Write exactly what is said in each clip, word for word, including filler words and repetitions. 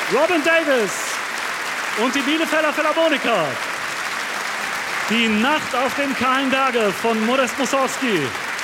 Robin Davis und die Bielefelder Philharmoniker. Die Nacht auf dem kahlen Berge von Modest Mussorgsky.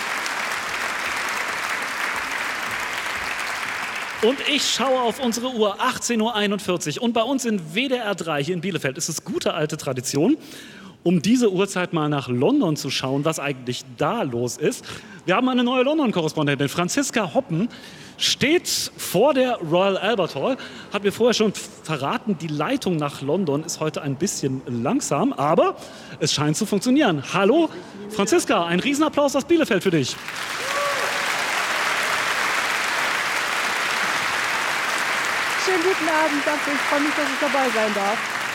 Und ich schaue auf unsere Uhr, achtzehn Uhr einundvierzig. Und bei uns in W D R drei hier in Bielefeld ist es gute alte Tradition, um diese Uhrzeit mal nach London zu schauen, was eigentlich da los ist. Wir haben eine neue London-Korrespondentin. Franziska Hoppen steht vor der Royal Albert Hall. Hat mir vorher schon verraten, die Leitung nach London ist heute ein bisschen langsam, aber es scheint zu funktionieren. Hallo Franziska, ein Riesenapplaus aus Bielefeld für dich. Schönen guten Abend, danke. Ich freue mich, dass ich dabei sein darf.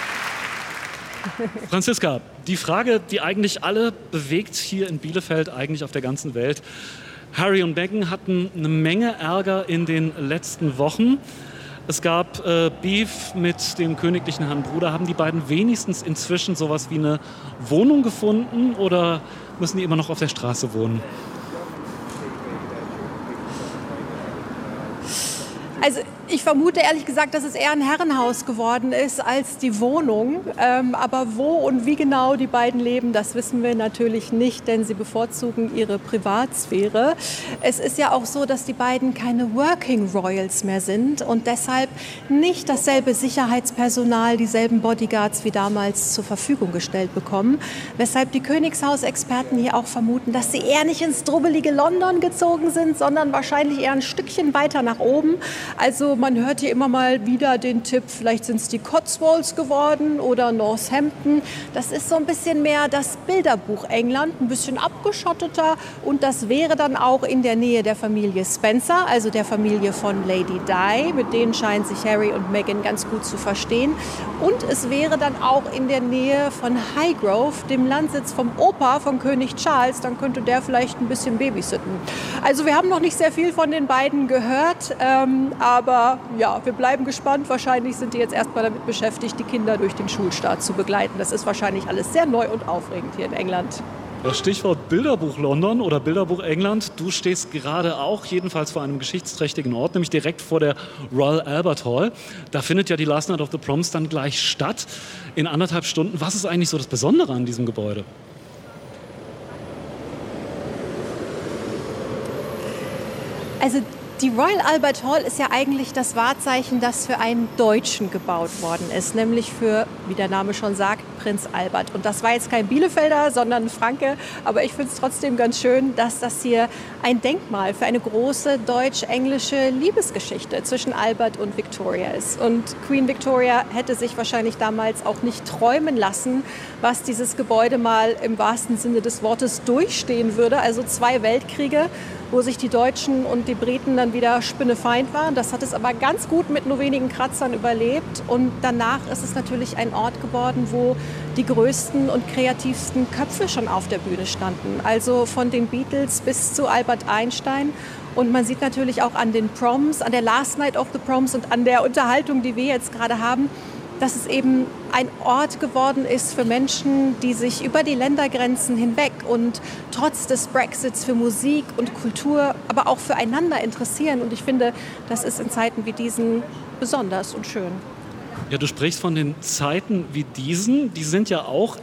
Franziska, die Frage, die eigentlich alle bewegt hier in Bielefeld, eigentlich auf der ganzen Welt. Harry und Meghan hatten eine Menge Ärger in den letzten Wochen. Es gab äh, Beef mit dem königlichen Herrn Bruder. Haben die beiden wenigstens inzwischen sowas wie eine Wohnung gefunden oder müssen die immer noch auf der Straße wohnen? Also ich vermute ehrlich gesagt, dass es eher ein Herrenhaus geworden ist als die Wohnung. Ähm, aber wo und wie genau die beiden leben, das wissen wir natürlich nicht, denn sie bevorzugen ihre Privatsphäre. Es ist ja auch so, dass die beiden keine Working Royals mehr sind und deshalb nicht dasselbe Sicherheitspersonal, dieselben Bodyguards wie damals zur Verfügung gestellt bekommen. Weshalb die Königshausexperten hier auch vermuten, dass sie eher nicht ins drubbelige London gezogen sind, sondern wahrscheinlich eher ein Stückchen weiter nach oben. Also man hört hier immer mal wieder den Tipp, vielleicht sind es die Cotswolds geworden oder Northampton. Das ist so ein bisschen mehr das Bilderbuch England, ein bisschen abgeschotteter. Und das wäre dann auch in der Nähe der Familie Spencer, also der Familie von Lady Di. Mit denen scheinen sich Harry und Meghan ganz gut zu verstehen. Und es wäre dann auch in der Nähe von Highgrove, dem Landsitz vom Opa von König Charles. Dann könnte der vielleicht ein bisschen babysitten. Also wir haben noch nicht sehr viel von den beiden gehört. Ähm, aber ja, wir bleiben gespannt. Wahrscheinlich sind die jetzt erstmal damit beschäftigt, die Kinder durch den Schulstart zu begleiten. Das ist wahrscheinlich alles sehr neu und aufregend hier in England. Das Stichwort Bilderbuch London oder Bilderbuch England. Du stehst gerade auch jedenfalls vor einem geschichtsträchtigen Ort, nämlich direkt vor der Royal Albert Hall. Da findet ja die Last Night of the Proms dann gleich statt, in anderthalb Stunden. Was ist eigentlich so das Besondere an diesem Gebäude? Also die Royal Albert Hall ist ja eigentlich das Wahrzeichen, das für einen Deutschen gebaut worden ist, nämlich für, wie der Name schon sagt, Prinz Albert. Und das war jetzt kein Bielefelder, sondern ein Franke. Aber ich finde es trotzdem ganz schön, dass das hier ein Denkmal für eine große deutsch-englische Liebesgeschichte zwischen Albert und Victoria ist. Und Queen Victoria hätte sich wahrscheinlich damals auch nicht träumen lassen, was dieses Gebäude mal im wahrsten Sinne des Wortes durchstehen würde. Also zwei Weltkriege, wo sich die Deutschen und die Briten dann wieder spinnefeind waren. Das hat es aber ganz gut mit nur wenigen Kratzern überlebt. Und danach ist es natürlich ein Ort geworden, wo die größten und kreativsten Köpfe schon auf der Bühne standen. Also von den Beatles bis zu Albert Einstein. Und man sieht natürlich auch an den Proms, an der Last Night of the Proms und an der Unterhaltung, die wir jetzt gerade haben, dass es eben ein Ort geworden ist für Menschen, die sich über die Ländergrenzen hinweg und trotz des Brexits für Musik und Kultur, aber auch füreinander interessieren. Und ich finde, das ist in Zeiten wie diesen besonders und schön. Ja, du sprichst von den Zeiten wie diesen. Die sind ja auch